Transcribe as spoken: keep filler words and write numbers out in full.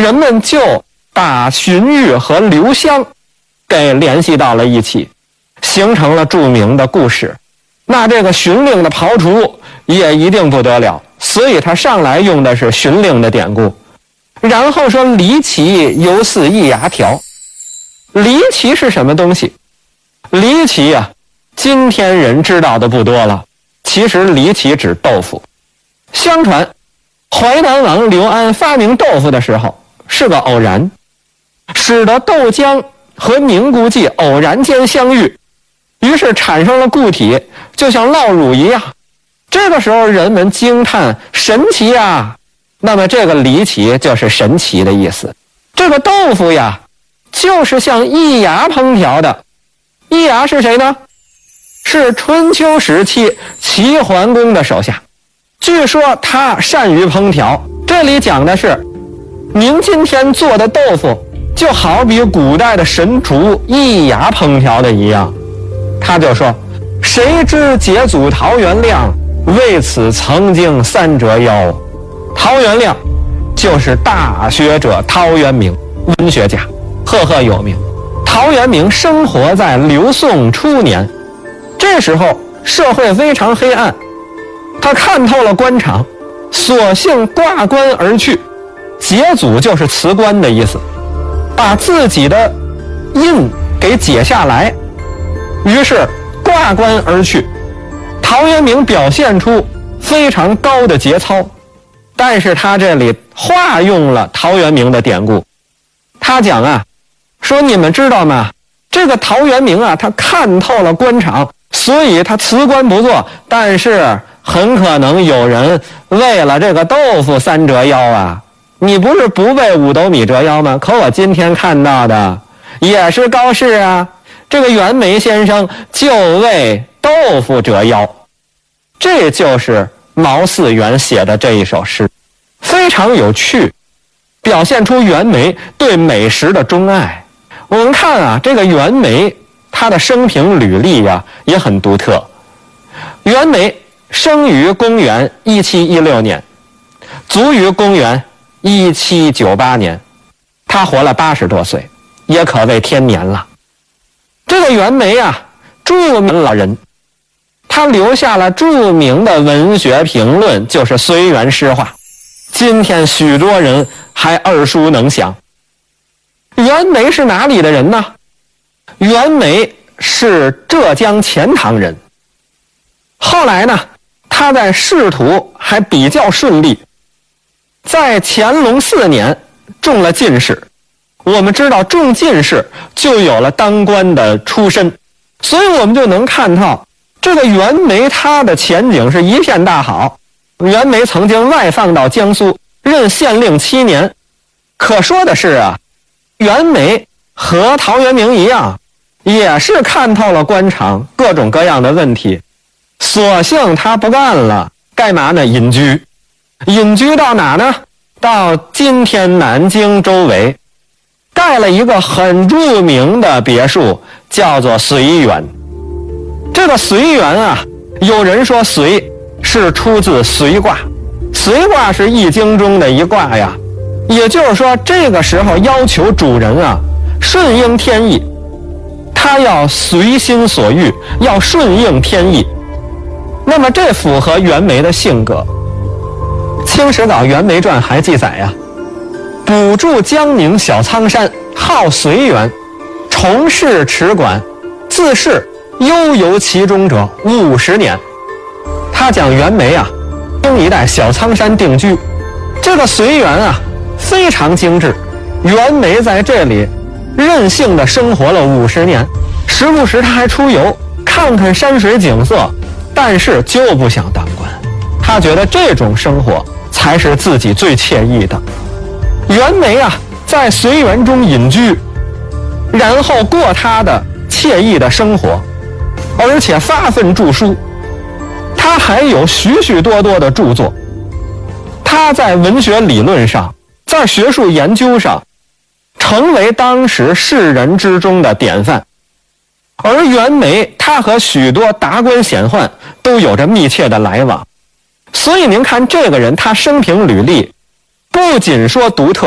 人们就把荀彧和刘襄给联系到了一起，形成了著名的故事。那这个荀令的刨除也一定不得了，所以他上来用的是荀令的典故。然后说离奇犹似一牙条。离奇是什么东西？离奇啊，今天人知道的不多了。其实离奇指豆腐。相传淮南王刘安发明豆腐的时候是个偶然，使得豆浆和凝固剂偶然间相遇，于是产生了固体，就像酪乳一样。这个时候人们惊叹神奇呀，那么这个离奇就是神奇的意思。这个豆腐呀，就是像易牙烹调的。易牙是谁呢？是春秋时期齐桓公的手下，据说他善于烹调。这里讲的是您今天做的豆腐就好比古代的神厨易牙烹调的一样。他就说，谁知节祖陶元亮，为此曾经三折腰。陶元亮就是大学者陶渊明，文学家，赫赫有名。陶渊明生活在刘宋初年，这时候社会非常黑暗，他看透了官场，索性挂冠而去。解祖就是辞官的意思，把自己的印给解下来，于是挂冠而去。陶渊明表现出非常高的节操，但是他这里化用了陶渊明的典故。他讲啊，说你们知道吗？这个陶渊明啊，他看透了官场，所以他辞官不做，但是很可能有人为了这个豆腐三折腰啊。你不是不为五斗米折腰吗？可我今天看到的也是高士啊，这个袁枚先生就为豆腐折腰。这就是毛嗣源写的这一首诗，非常有趣，表现出袁枚对美食的钟爱。我们看啊，这个袁枚他的生平履历啊也很独特。袁枚生于公元一七一六年，卒于公元一七九八年，他活了八十多岁，也可谓天年了。这个袁枚啊，著名了人，他留下了著名的文学评论，就是《随园诗话》，今天许多人还耳熟能详。袁枚是哪里的人呢？袁枚是浙江钱塘人。后来呢，他在仕途还比较顺利，在乾隆四年中了进士。我们知道中进士就有了当官的出身，所以我们就能看到这个袁枚他的前景是一片大好。袁枚曾经外放到江苏任县令七年。可说的是啊，袁枚和陶渊明一样，也是看透了官场各种各样的问题，索性他不干了，干嘛呢？隐居。隐居到哪呢？到今天南京周围，盖了一个很著名的别墅，叫做随园。这个随园啊，有人说随是出自随卦，随卦是易经中的一卦呀。也就是说，这个时候要求主人啊顺应天意，他要随心所欲，要顺应天意。那么这符合袁枚的性格。清史稿《袁枚传》还记载呀，补助江宁小仓山，号随园，从事持管，自是悠游其中者五十年。他讲袁枚啊，东一带小仓山定居，这个随园啊非常精致，袁枚在这里任性的生活了五十年，时不时他还出游看看山水景色，但是就不想当官。他觉得这种生活才是自己最惬意的。袁枚啊，在随园中隐居，然后过他的惬意的生活，而且发奋著书。他还有许许多多的著作，他在文学理论上，在学术研究上，成为当时士人之中的典范。而袁枚他和许多达官显宦都有着密切的来往，所以您看这个人他生平履历不仅说独特，